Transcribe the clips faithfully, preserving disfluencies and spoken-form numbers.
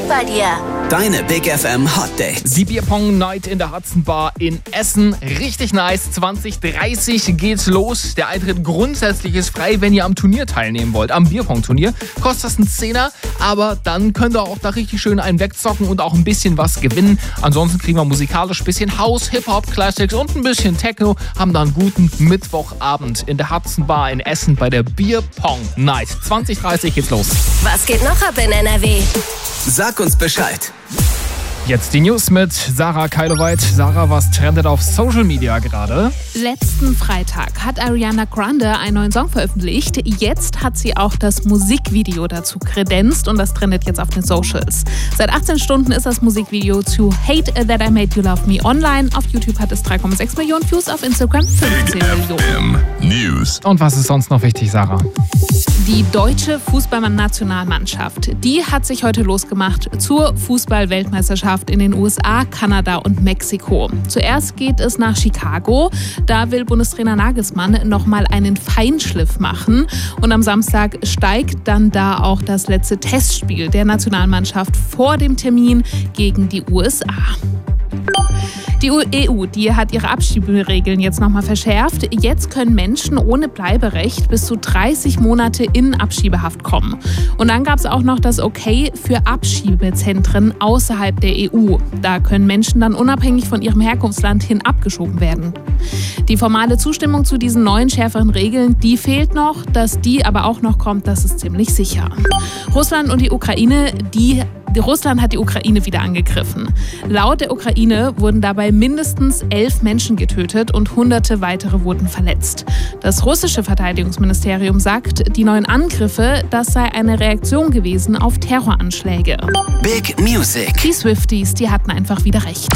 bei dir. Deine Big F M Hot Dates. Die Bierpong Night in der Hudson Bar in Essen. Richtig nice. zwanzig dreißig geht's los. Der Eintritt grundsätzlich ist frei, wenn ihr am Turnier teilnehmen wollt. Am Bierpong-Turnier kostet das einen Zehner, aber dann könnt ihr auch da richtig schön einen wegzocken und auch ein bisschen was gewinnen. Ansonsten kriegen wir musikalisch ein bisschen House, Hip-Hop, Classics und ein bisschen Techno. Haben da einen guten Mittwochabend in der Hudson Bar in Essen bei der Bierpong Night. zwanzig dreißig geht's los. Was geht noch ab in N R W? Sag uns Bescheid. Jetzt die News mit Sarah Keiloweit. Sarah, was trendet auf Social Media gerade? Letzten Freitag hat Ariana Grande einen neuen Song veröffentlicht. Jetzt hat sie auch das Musikvideo dazu kredenzt und das trendet jetzt auf den Socials. Seit achtzehn Stunden ist das Musikvideo zu Hate That I Made You Love Me online. Auf YouTube hat es drei Komma sechs Millionen Views, auf Instagram fünfzehn Millionen. News. Und was ist sonst noch wichtig, Sarah? Die deutsche Fußballnationalmannschaft, die hat sich heute losgemacht zur Fußball-Weltmeisterschaft in den U S A, Kanada und Mexiko. Zuerst geht es nach Chicago. Da will Bundestrainer Nagelsmann nochmal einen Feinschliff machen. Und am Samstag steigt dann da auch das letzte Testspiel der Nationalmannschaft vor dem Termin gegen die U S A. Die E U, die hat ihre Abschieberegeln jetzt nochmal verschärft. Jetzt können Menschen ohne Bleiberecht bis zu dreißig Monate in Abschiebehaft kommen. Und dann gab es auch noch das Okay für Abschiebezentren außerhalb der E U. Da können Menschen dann unabhängig von ihrem Herkunftsland hin abgeschoben werden. Die formale Zustimmung zu diesen neuen, schärferen Regeln, die fehlt noch. Dass die aber auch noch kommt, das ist ziemlich sicher. Russland und die Ukraine, die Russland hat die Ukraine wieder angegriffen. Laut der Ukraine wurden dabei mindestens elf Menschen getötet und hunderte weitere wurden verletzt. Das russische Verteidigungsministerium sagt, die neuen Angriffe, das sei eine Reaktion gewesen auf Terroranschläge. Big Music. Die Swifties, die hatten einfach wieder recht.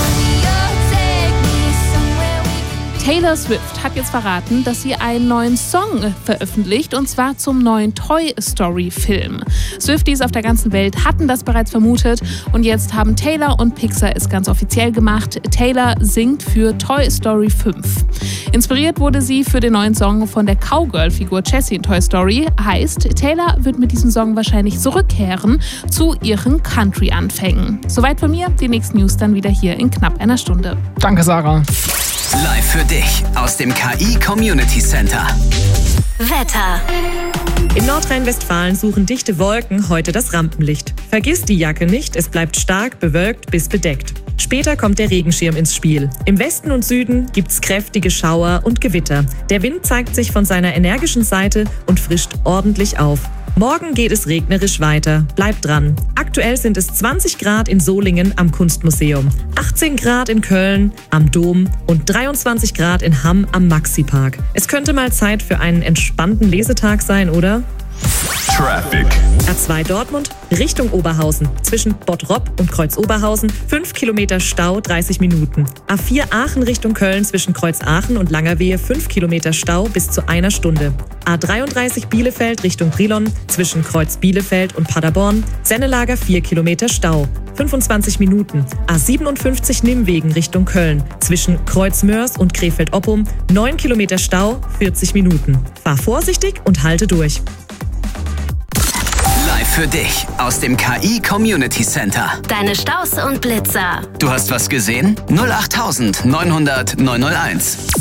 Taylor Swift hat jetzt verraten, dass sie einen neuen Song veröffentlicht, und zwar zum neuen Toy Story Film. Swifties auf der ganzen Welt hatten das bereits vermutet und jetzt haben Taylor und Pixar es ganz offiziell gemacht. Taylor singt für Toy Story fünf. Inspiriert wurde sie für den neuen Song von der Cowgirl-Figur Jessie in Toy Story. Heißt, Taylor wird mit diesem Song wahrscheinlich zurückkehren zu ihren Country-Anfängen. Soweit von mir, die nächsten News dann wieder hier in knapp einer Stunde. Danke, Sarah. Live für dich aus dem K I Community Center. Wetter. In Nordrhein-Westfalen suchen dichte Wolken heute das Rampenlicht. Vergiss die Jacke nicht, es bleibt stark bewölkt bis bedeckt. Später kommt der Regenschirm ins Spiel. Im Westen und Süden gibt's kräftige Schauer und Gewitter. Der Wind zeigt sich von seiner energischen Seite und frischt ordentlich auf. Morgen geht es regnerisch weiter. Bleibt dran. Aktuell sind es zwanzig Grad in Solingen am Kunstmuseum, achtzehn Grad in Köln am Dom und dreiundzwanzig Grad in Hamm am Maxi-Park. Es könnte mal Zeit für einen entspannten Lesetag sein, oder? Traffic. A zwei Dortmund Richtung Oberhausen. Zwischen Bottrop und Kreuz Oberhausen fünf Kilometer Stau, dreißig Minuten. A vier Aachen Richtung Köln zwischen Kreuz Aachen und Langerwehe fünf Kilometer Stau bis zu einer Stunde. A dreiunddreißig Bielefeld Richtung Brilon zwischen Kreuz Bielefeld und Paderborn. Sennelager vier Kilometer Stau, fünfundzwanzig Minuten. A siebenundfünfzig Nimwegen Richtung Köln zwischen Kreuz Mörs und Krefeld-Oppum neun Kilometer Stau, vierzig Minuten. Fahr vorsichtig und halte durch. Live für dich aus dem K I Community Center. Deine Staus und Blitzer. Du hast was gesehen? null acht neunhundert neunhunderteins.